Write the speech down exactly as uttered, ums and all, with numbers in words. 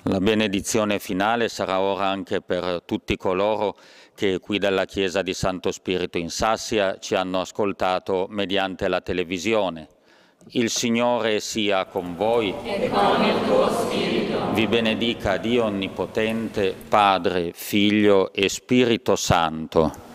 La benedizione finale sarà ora anche per tutti coloro che qui dalla Chiesa di Santo Spirito in Sassia ci hanno ascoltato mediante la televisione. Il Signore sia con voi e con il tuo spirito. Vi benedica Dio Onnipotente, Padre, Figlio e Spirito Santo.